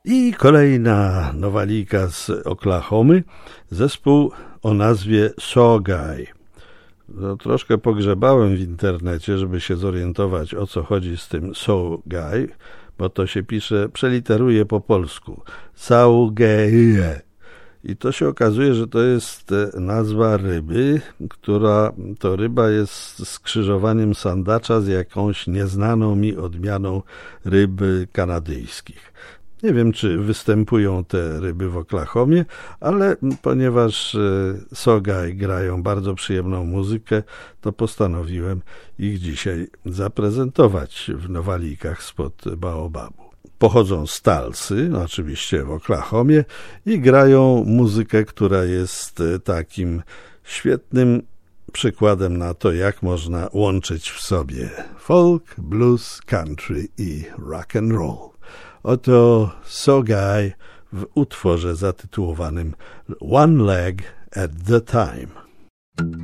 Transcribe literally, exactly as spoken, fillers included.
I kolejna nowalika z Oklahomy, zespół o nazwie Saw Guy. No, troszkę pogrzebałem w internecie, żeby się zorientować, o co chodzi z tym Saw Guy, bo to się pisze, przeliteruje po polsku. Saw Guy. I to się okazuje, że to jest nazwa ryby, która to ryba jest skrzyżowaniem sandacza z jakąś nieznaną mi odmianą ryb kanadyjskich. Nie wiem, czy występują te ryby w Oklahomie, ale ponieważ Saw Guy grają bardzo przyjemną muzykę, to postanowiłem ich dzisiaj zaprezentować w nowalikach spod Baobabu. Pochodzą z Tulsy, oczywiście w Oklahomie, i grają muzykę, która jest takim świetnym przykładem na to, jak można łączyć w sobie folk, blues, country i rock and roll. Oto Saw Guy w utworze zatytułowanym One Leg at the Time.